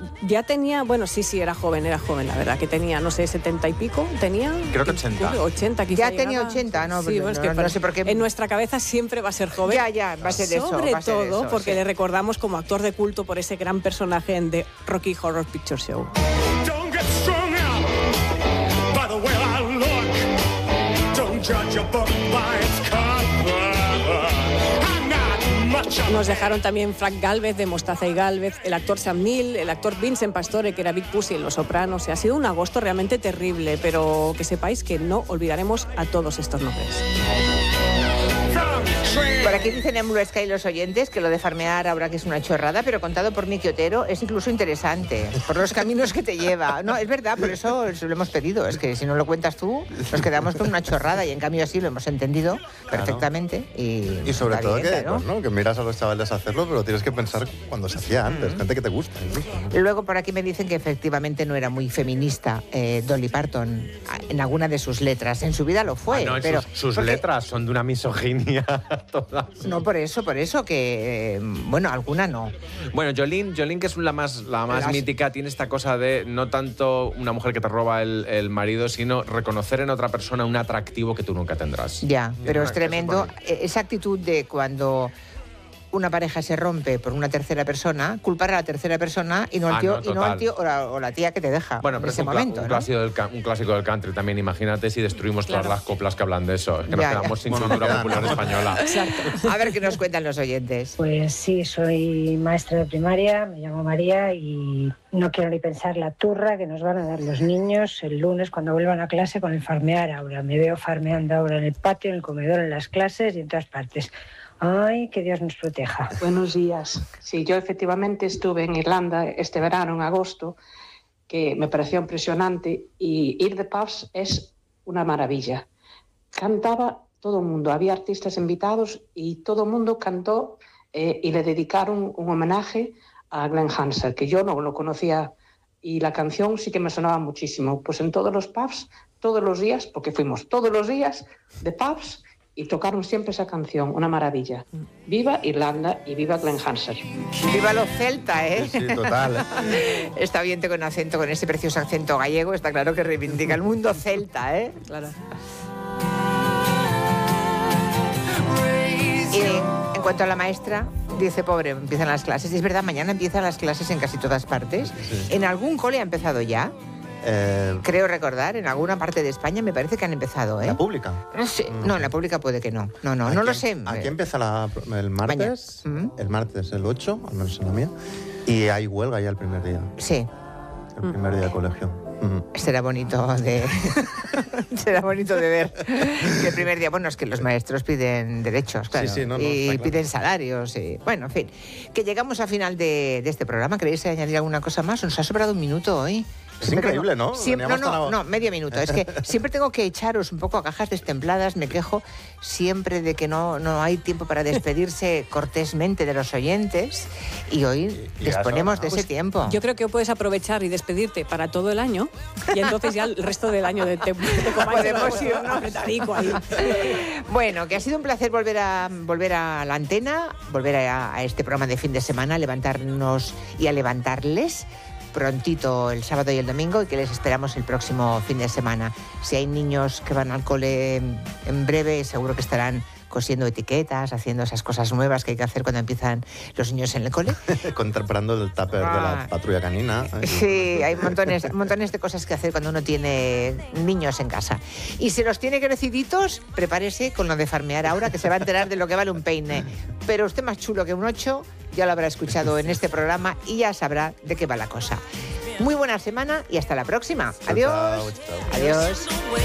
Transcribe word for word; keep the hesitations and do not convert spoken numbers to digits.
ya tenía, bueno, sí, sí, era joven, era joven, la verdad, que tenía, no sé, setenta y pico, tenía... Creo que ochenta. ochenta, quizá Ya llegaba. tenía ochenta, ¿no? Sí, bueno, es que no, no sé por qué. En nuestra cabeza siempre va a ser joven. Ya, ya, va a ser eso. Sobre va a ser todo eso, porque sí. le recordamos como actor de culto por ese gran personaje en The Rocky Horror Picture Show. Don't get strung out by the way I look. Don't judge a book by its cover. I'm not much of Nos dejaron también Frank Gálvez de Mostaza y Gálvez, el actor Sam Neill, el actor Vincent Pastore, que era Big Pussy en Los Sopranos. Ha sido un agosto realmente terrible, pero que sepáis que no olvidaremos a todos estos nombres. Por aquí dicen en Blue Sky los oyentes que lo de farmear ahora que es una chorrada, pero contado por Miki Otero es incluso interesante, por los caminos que te lleva. No, es verdad, por eso lo hemos pedido. Es que si no lo cuentas tú, nos quedamos con una chorrada y en cambio así lo hemos entendido perfectamente. Y, Y sobre está todo bien, que, claro. pues, ¿no? que miras a los chavales hacerlo, pero tienes que pensar cuando se hacía antes, gente que te gusta incluso, ¿no? Luego por aquí me dicen que efectivamente no era muy feminista eh, Dolly Parton en alguna de sus letras. En su vida lo fue. Ah, no, pero, sus, sus porque- letras son de una misoginia todas. No, por eso, por eso que... eh, bueno, alguna no. Bueno, Jolene, Jolene, que es la más, la más Las- mítica, tiene esta cosa de no tanto una mujer que te roba el, el marido, sino reconocer en otra persona un atractivo que tú nunca tendrás. Ya, Y pero no, es es que tremendo. eso eh, Esa actitud de cuando una pareja se rompe por una tercera persona, culpar a la tercera persona y no al Ah, tío, no, y no al total. tío o la, o la tía que te deja Bueno, en pero es ese un, cla- momento, un ¿no? clásico del, ca- un clásico del country también. Imagínate si destruimos Claro. todas las coplas que hablan de eso. Es que nos Ya, ya. quedamos sin Bueno, cultura ya, popular ¿no? española. A ver qué nos cuentan los oyentes. Pues sí, soy maestra de primaria, me llamo María y no quiero ni pensar la turra que nos van a dar los niños el lunes cuando vuelvan a clase con el farmear ahora. Me veo farmeando ahora en el patio, en el comedor, en las clases y en todas partes. Ay, que Dios nos proteja. Buenos días. Sí, yo efectivamente estuve en Irlanda este verano, en agosto, que me pareció impresionante y ir de pubs es una maravilla. Cantaba todo el mundo, había artistas invitados y todo el mundo cantó eh, y le dedicaron un homenaje a Glenn Hansard, que yo no lo conocía y la canción sí que me sonaba muchísimo. Pues en todos los pubs, todos los días, porque fuimos todos los días de pubs, y tocaron siempre esa canción, una maravilla. Viva Irlanda y viva Glenn Hansard. Viva los celta, ¿eh? Sí, sí, total. Está bien con acento, con ese precioso acento gallego, está claro que reivindica el mundo celta, ¿eh? Claro. Y en cuanto a la maestra, dice, pobre, empiezan las clases. Es verdad, mañana empiezan las clases en casi todas partes. Sí. ¿En algún cole ha empezado ya? Eh, Creo recordar, en alguna parte de España me parece que han empezado, ¿eh? ¿La pública? No sé, no, en la pública puede que no. No, no, no Aquí- lo sé. Aquí empieza la- el martes, Mañana. Mm. el martes el ocho, al menos en la mía, y hay huelga ya el primer día, Sí, el primer día de colegio. Ujú. será bonito de... será bonito de ver que el primer día... Bueno, es que los maestros piden derechos, claro, Sí, sí, no, no, y está claro. piden salarios, y... Bueno, en fin, que llegamos al final de, de este programa. ¿Queréis añadir alguna cosa más? Nos ha sobrado un minuto hoy. Es Siempre increíble, tengo- ¿no? Siempre, no, Veníamos no, tan a- no, medio minuto. Es que siempre tengo que echaros un poco a cajas destempladas. Me quejo siempre de que no, no hay tiempo para despedirse cortésmente de los oyentes. Y hoy Y- y ya disponemos de sobra. ese tiempo. Yo creo que puedes aprovechar y despedirte para todo el año y entonces ya el resto del año de te, te Podemos ir, ¿no? apretadico ahí. Bueno, que ha sido un placer volver a volver a la antena, volver a, a este programa de fin de semana, levantarnos y a levantarles prontito el sábado y el domingo y que les esperamos el próximo fin de semana. Si hay niños que van al cole en breve, seguro que estarán cosiendo etiquetas, haciendo esas cosas nuevas que hay que hacer cuando empiezan los niños en el cole. Comprando el tupper de Ah. la patrulla canina. Sí, hay montones, montones de cosas que hacer cuando uno tiene niños en casa. Y si los tiene creciditos, prepárese con lo de farmear ahora, que se va a enterar de lo que vale un peine. Pero usted más chulo que un ocho, ya lo habrá escuchado en este programa y ya sabrá de qué va la cosa. Muy buena semana y hasta la próxima. Chao, Adiós. chao, chao. Adiós.